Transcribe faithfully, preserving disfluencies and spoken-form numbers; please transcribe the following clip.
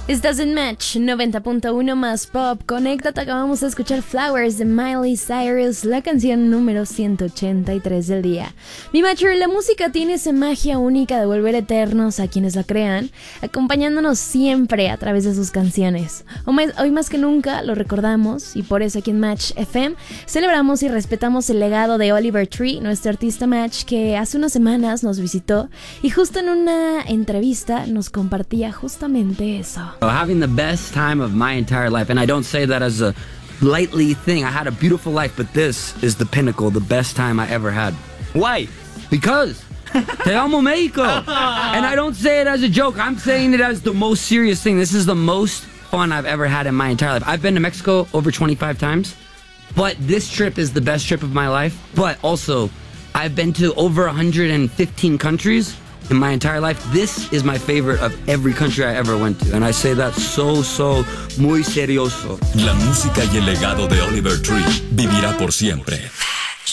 Estás en Match noventa punto uno más pop. Conéctate, acabamos de escuchar Flowers de Miley Cyrus, la canción número ciento ochenta y tres del día. Mi Matcher, la música tiene esa magia única de volver eternos a quienes la crean, acompañándonos siempre a través de sus canciones. Hoy más que nunca lo recordamos y por eso aquí en Match F M celebramos y respetamos el legado de Oliver Tree, nuestro artista Match, que hace unas semanas nos visitó y justo en una entrevista nos compartía justamente eso. Having the best time of my entire life, and I don't say that as a lightly thing. I had a beautiful life, but this is the pinnacle, the best time I ever had. Why? Because Te amo Mexico. And I don't say it as a joke. I'm saying it as the most serious thing. This is the most fun I've ever had in my entire life. I've been to Mexico over twenty-five times, but this trip is the best trip of my life. But also, I've been to over one hundred fifteen countries in my entire life. This is my favorite of every country I ever went to. And I say that so, so, muy serioso. La música y el legado de Oliver Tree vivirá por siempre.